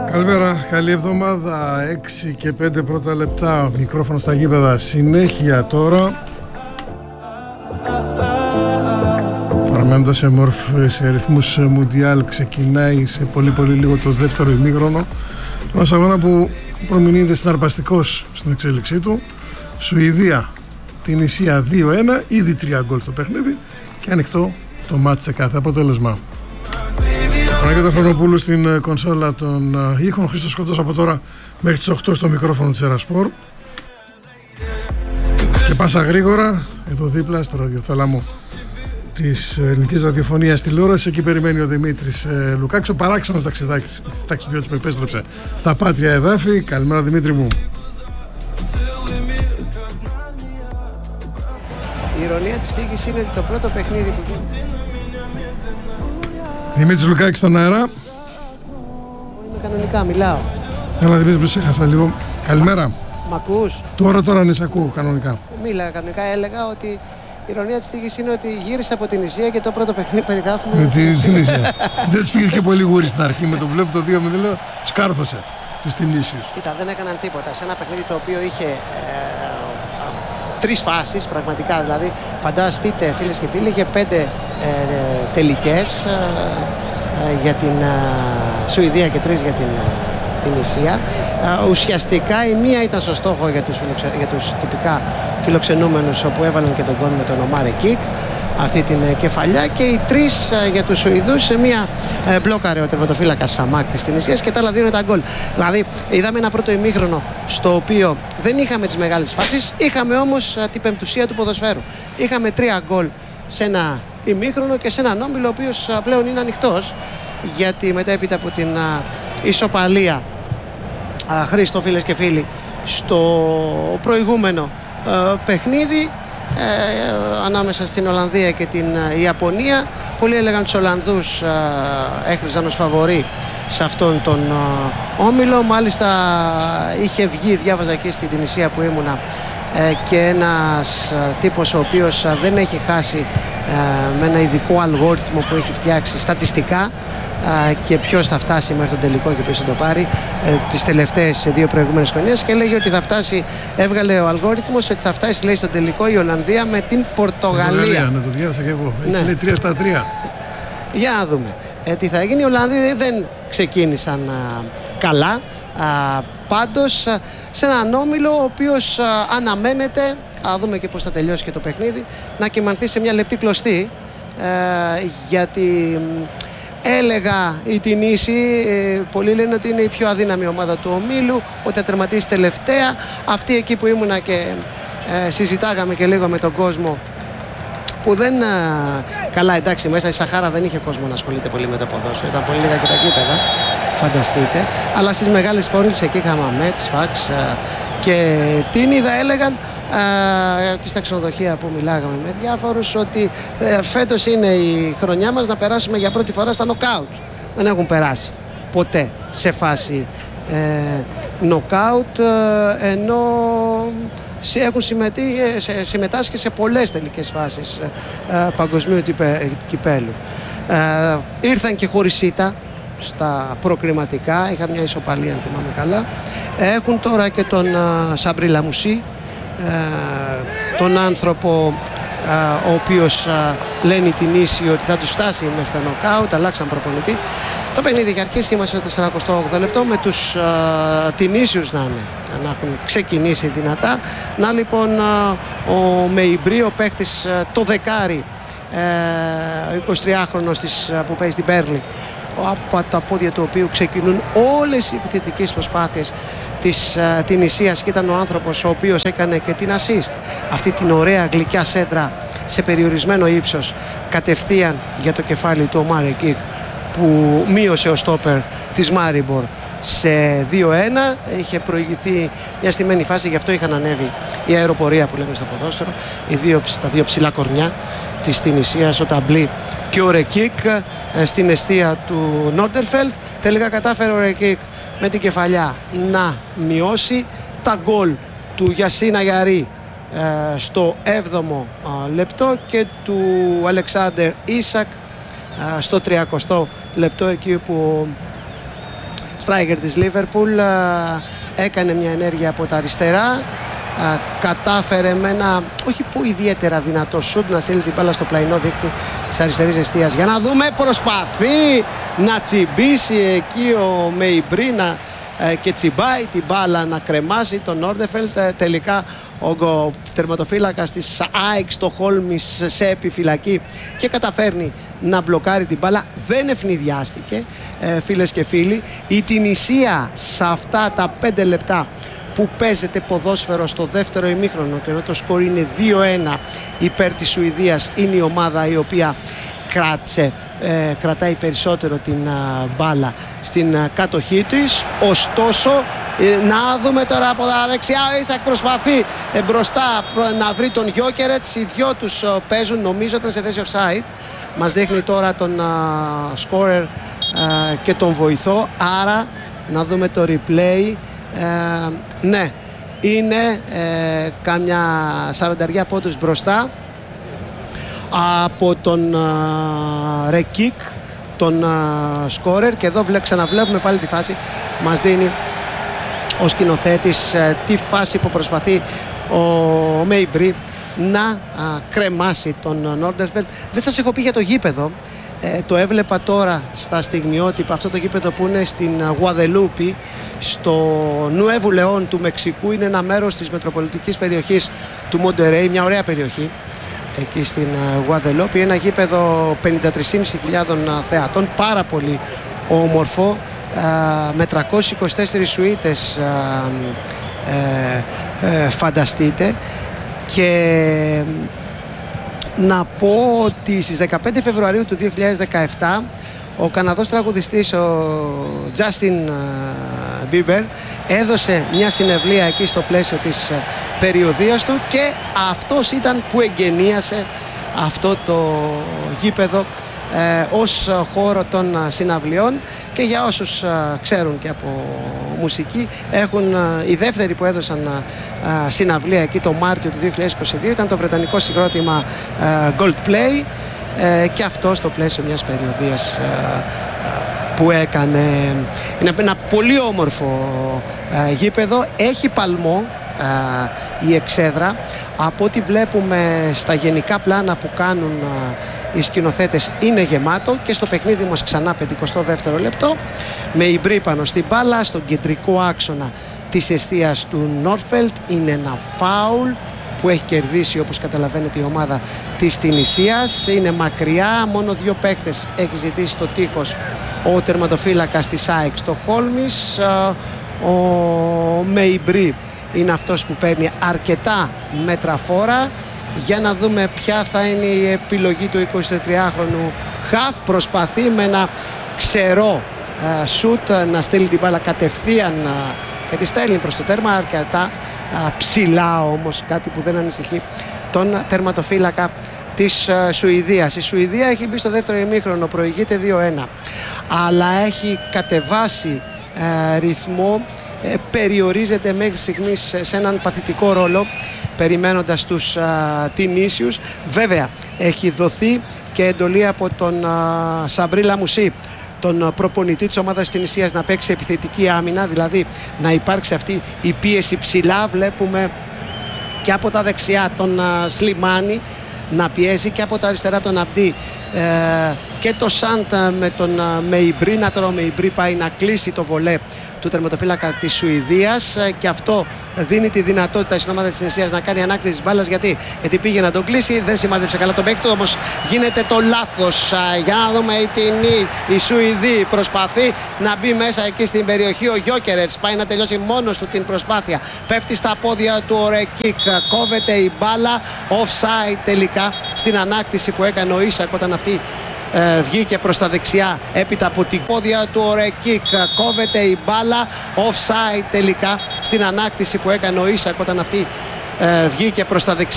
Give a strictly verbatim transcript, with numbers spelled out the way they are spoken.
Καλημέρα, καλή εβδομάδα. έξι και πέντε πρώτα λεπτά, μικρόφωνο στα γήπεδα. Συνέχεια τώρα. Παραμένοντας σε μόρφες, σε αριθμούς Μουντιάλ, ξεκινάει σε πολύ πολύ λίγο το δεύτερο ημίχρονο. Ένας αγώνα που προμηνύεται συναρπαστικός στην εξέλιξή του. Σουηδία, την Ισία δύο ένα, ήδη τρία γκολ στο παιχνίδι και ανοιχτό το μάτς σε κάθε αποτέλεσμα. Παναγιώτα Χρονοπούλου στην κονσόλα των ήχων, Χρήστος Κοντός από τώρα μέχρι τις οκτώ στο μικρόφωνο της Ερασπορ. Και πάσα γρήγορα, εδώ δίπλα στο ραδιοθάλαμο της ελληνικής ραδιοφωνίας τηλεόρασης, εκεί περιμένει ο Δημήτρης ε, Λουκάκης, ο παράξενος ταξιδιώτης που επέστρεψε στα πάτρια εδάφη. Καλημέρα Δημήτρη μου. Η ηρωνία της τύχης είναι ότι το πρώτο παιχνίδι που γίνει. Δημήτρης Λουκάκης στον αέρα. Είμαι κανονικά, μιλάω. Έλα Δημήτρη, που σε έχασα λίγο. Καλημέρα. Μ' ακούς? Τώρα τώρα ναι, σε ακούω κανονικά. Μίλα, κανονικά έλεγα ότι η ηρωνία της τύχης είναι ότι γύρισα από την Ισία και το πρώτο παιχνίδι περιγράφουμε. Με την Ισία. Δεν τους πήγες και πολύ γούρι στην αρχή, με το βλέπω το δύο μηδέν, λέω, τους κάρφωσε τους Τινήσιους. Κοίτα, δεν έκαναν τίποτα. Σε ένα παιχνίδι το οποίο είχε ε, τρεις φάσεις πραγματικά, δηλαδή φανταστείτε φίλες και φίλοι, είχε πέντε ε, τελικές ε, ε, για την ε, Σουηδία και τρεις για την, ε, την Ισία. Ε, ουσιαστικά η μία ήταν στο στόχο για τους, φιλοξε, για τους τυπικά φιλοξενούμενους, όπου έβαλαν και τον γκολ με τον Ομάρε Κικ, αυτή την ε, κεφαλιά, και οι τρεις ε, για τους Σουηδούς, σε μία ε, μπλόκαρε ο τερματοφύλακας Σαμάκ της Τινησίας και τα άλλα δύο είναι τα γκολ. Δηλαδή είδαμε ένα πρώτο ημίχρονο στο οποίο δεν είχαμε τις μεγάλες φάσεις, είχαμε όμως ε, την πεμπτουσία του ποδοσφαίρου. Είχαμε τρία γκολ σε ένα ημίχρονο και σε έναν όμιλο ο οποίος ε, πλέον είναι ανοιχτός, γιατί μετέπειτα από την ε, ισοπαλία, ε, Χρήστο φίλες και φίλοι, στο προηγούμενο ε, παιχνίδι Ε, ανάμεσα στην Ολλανδία και την ε, Ιαπωνία, πολλοί έλεγαν τους Ολλανδούς ε, έχριζαν ως φαβορί σε αυτόν τον ε, όμιλο. Μάλιστα είχε βγει, διάβαζα εκεί στην Τινησία που ήμουνα, ε, και ένας ε, τύπος ο οποίος ε, δεν έχει χάσει ε, με ένα ειδικό αλγόριθμο που έχει φτιάξει στατιστικά ε, και ποιος θα φτάσει μέχρι τον τελικό και ποιος θα το πάρει ε, τις τελευταίες δύο προηγούμενες χρονιές, και λέγει ότι θα φτάσει, έβγαλε ο αλγόριθμος ότι θα φτάσει, λέει, στον τελικό η Ολλανδία με την Πορτογαλία. Ναι, το διάβασα και εγώ. Ναι. Είναι τρία στα τρία. Για να δούμε ε, τι θα γίνει. Οι Ολλανδοί δεν ξεκίνησαν α, καλά. Α, πάντως α, σε έναν όμιλο ο οποίος α, αναμένεται, θα δούμε και πώς θα τελειώσει και το παιχνίδι, να κυμανθεί σε μια λεπτή κλωστή, ε, γιατί έλεγα η Τινήση, ε, πολλοί λένε ότι είναι η πιο αδύναμη ομάδα του ομίλου, ότι θα τερματίσει τελευταία. Αυτή εκεί που ήμουνα και ε, συζητάγαμε και λίγο με τον κόσμο, που δεν, α, καλά εντάξει, μέσα η Σαχάρα δεν είχε κόσμο να ασχολείται πολύ με το ποδόσφαιρο, ήταν πολύ λίγα και τα γήπεδα, φανταστείτε, αλλά στις μεγάλες πόλεις εκεί είχαμε Αμέτ, Σφάξ α, και Τίνιδα, έλεγαν α, και στα ξενοδοχεία που μιλάγαμε με διάφορους ότι ε, φέτος είναι η χρονιά μας να περάσουμε για πρώτη φορά στα νοκάουτ. Δεν έχουν περάσει ποτέ σε φάση ε, νοκάουτ, ε, ενώ έχουν συμμετάσχει σε πολλές τελικές φάσεις ε, παγκοσμίου κυπέλου. Ε, ήρθαν και χωρίς ήττα στα προκριματικά, είχαν μια ισοπαλία αν θυμάμαι καλά. Έχουν τώρα και τον ε, Σαμπρί Λαμουσί, ε, τον άνθρωπο ε, ο οποίος ε, λένε οι Τινήσιοι ότι θα τους φτάσει μέχρι τα νοκάουτ, αλλάξαν προπονητή. Το παιχνίδι είχε αρχίσει, είμαστε στο σαράντα οκτώ λεπτό, με τους uh, Τινήσιους να είναι, να έχουν ξεκινήσει δυνατά. Να λοιπόν uh, ο Μεϊμπρί, ο παίκτης, uh, το δεκάρι, uh, ο εικοσιτριάχρονος της, uh, που παίζει στην Πέρλη, από τα πόδια του οποίου ξεκινούν όλες οι επιθετικές προσπάθειες της uh, Τινησίας, και ήταν ο άνθρωπος ο οποίος έκανε και την assist, αυτή την ωραία γλυκιά σέντρα σε περιορισμένο ύψος κατευθείαν για το κεφάλι του Ομάρε Κικ, που μείωσε ο στόπερ της Μάριμπορ σε δύο ένα. Είχε προηγηθεί μια στημένη φάση, γι' αυτό είχαν ανέβει η αεροπορία που λέμε στο ποδόσφαιρο, οι δύο, τα δύο ψηλά κορμιά της Τινησίας, ο Ταμπλή και ο Ρεκίκ, στην εστία του Νόρντερφελτ. Τελικά κατάφερε ο Ρεκίκ με την κεφαλιά να μειώσει τα γκολ του Γιασίνα Γιαρί στο έβδομο λεπτό και του Αλεξάνδερ Ίσακ στο τριακοστό λεπτό, εκεί που striker της Liverpool, έκανε μια ενέργεια από τα αριστερά, κατάφερε με ένα όχι που ιδιαίτερα δυνατό σουτ να στείλει την μπάλα στο πλαϊνό δίκτυ της αριστερής εστίας. Για να δούμε, προσπαθεί να τσιμπήσει εκεί ο Μέιμπρι και τσιμπάει την μπάλα να κρεμάσει τον Νόρντεφελτ. Τελικά ο τερματοφύλακας της ΑΕΚ στο Χόλμις σε επιφυλακή και καταφέρνει να μπλοκάρει την μπάλα. Δεν ευνηδιάστηκε, φίλες και φίλοι. Η Τινησία σε αυτά τα πέντε λεπτά που παίζεται ποδόσφαιρο στο δεύτερο ημίχρονο και ενώ το σκορ είναι δύο ένα υπέρ της Σουηδίας, είναι η ομάδα η οποία κράτησε, ε, κρατάει περισσότερο την α, μπάλα στην α, κατοχή της. Ωστόσο, ε, να δούμε τώρα από τα δεξιά, ο Ίσακ προσπαθεί ε, μπροστά να βρει τον Γιόκερετς. Οι δυο τους ε, παίζουν, νομίζω ήταν σε θέση offside. Μας δείχνει τώρα τον σκόρερ και τον βοηθό, άρα να δούμε το replay. Ε, ναι, είναι ε, κάμια σαρανταριά πόντους μπροστά από τον Ρεκίκ, τον σκόρερ, και εδώ ξαναβλέπουμε πάλι τη φάση. Μας δίνει ο σκηνοθέτης ε, τη φάση που προσπαθεί ο Μέιμπρι να α, κρεμάσει τον Νόρντεφελτ. Δεν σας έχω πει για το γήπεδο. Ε, το έβλεπα τώρα στα στιγμιότυπα. Αυτό το γήπεδο που είναι στην Γουαδελούπη, στο Νουέβου Λεόν του Μεξικού, είναι ένα μέρος της μετροπολιτικής περιοχής του Μοντερέι, μια ωραία περιοχή εκεί στην Γουαδελούπη. Ένα γήπεδο πενήντα τρεις χιλιάδες πεντακόσιων θεατών, πάρα πολύ όμορφο, ε, με τριακόσιες είκοσι τέσσερις σουίτες, ε, ε, ε, φανταστείτε. Και να πω ότι στις δεκαπέντε Φεβρουαρίου του δύο χιλιάδες δεκαεπτά ο Καναδός τραγουδιστής ο Justin Bieber έδωσε μια συναυλία εκεί στο πλαίσιο της περιοδίας του και αυτός ήταν που εγκαινίασε αυτό το γήπεδο ε, ως χώρο των συναυλιών. Και για όσους α, ξέρουν και από μουσική, έχουν α, η δεύτερη που έδωσαν α, συναυλία εκεί το Μάρτιο του δύο χιλιάδες είκοσι δύο ήταν το βρετανικό συγκρότημα α, Goldplay, ε, και αυτό στο πλαίσιο μιας περιοδίας α, που έκανε. Είναι ένα πολύ όμορφο α, γήπεδο, έχει παλμό α, η εξέδρα. Από ό,τι βλέπουμε στα γενικά πλάνα που κάνουν α, οι σκηνοθέτες, είναι γεμάτο, και στο παιχνίδι μας ξανά πενηκοστό δεύτερο λεπτό, με Ιμπρί πάνω στην μπάλα, στον κεντρικό άξονα της εστίας του Νόρφελτ. Είναι ένα φάουλ που έχει κερδίσει, όπως καταλαβαίνετε, η ομάδα της Τινησίας. Είναι μακριά, μόνο δύο παίκτες έχει ζητήσει το τείχος ο τερματοφύλακας της ΑΕΚ στο Χόλμις. Ο Μέιμπρι είναι αυτός που παίρνει αρκετά μέτρα φόρα. Για να δούμε ποια θα είναι η επιλογή του εικοσιτριάχρονου Χαφ. Προσπαθεί με ένα ξερό uh, σουτ να στείλει την μπάλα κατευθείαν uh, και τη στέλνει προς το τέρμα, αρκετά uh, ψηλά όμως, κάτι που δεν ανησυχεί τον τερματοφύλακα της uh, Σουηδίας. Η Σουηδία έχει μπει στο δεύτερο ημίχρονο, προηγείται δύο ένα, αλλά έχει κατεβάσει uh, ρυθμό, uh, περιορίζεται μέχρι στιγμής σε έναν παθητικό ρόλο, περιμένοντας τους Τινήσιους. Βέβαια, έχει δοθεί και εντολή από τον α, Σαμπρί Λαμουσί, τον προπονητή της ομάδας της Τινησίας, να παίξει επιθετική άμυνα, δηλαδή να υπάρξει αυτή η πίεση ψηλά. Βλέπουμε και από τα δεξιά τον α, Σλιμάνι να πιέζει, και από τα αριστερά τον Αμπτή ε, και το Σάντα με τον α, Μέιμπρι. Να τώρα ο Μέιμπρι πάει να κλείσει το βολέ του τερματοφύλακα της Σουηδίας, και αυτό δίνει τη δυνατότητα στην ομάδα της Τινησίας να κάνει ανάκτηση της μπάλας. Γιατί, γιατί πήγε να τον κλείσει, δεν σημάδεψε καλά τον παίκτη, όμως γίνεται το λάθος. Για να δούμε, η Τινή, η Σουηδή προσπαθεί να μπει μέσα εκεί στην περιοχή. Ο Γιόκερετς πάει να τελειώσει μόνος του την προσπάθεια, πέφτει στα πόδια του ο Ρεκίκ, κόβεται η μπάλα, offside τελικά στην ανάκτηση που έκανε ο Ίσακ όταν αυτή Ε, βγήκε προς τα δεξιά έπειτα από την πόδια του ο Ρεκίκ. Κόβεται η μπάλα, offside τελικά στην ανάκτηση που έκανε ο Ίσακ όταν αυτή ε, βγήκε προς τα δεξιά.